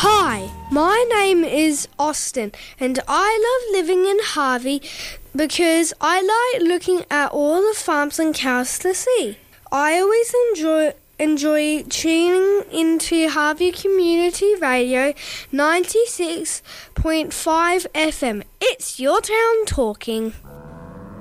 Hi, my name is Austin and I love living in Harvey because I like looking at all the farms and cows to see. I always enjoy tuning into Harvey Community Radio 96.5 FM. It's your town talking.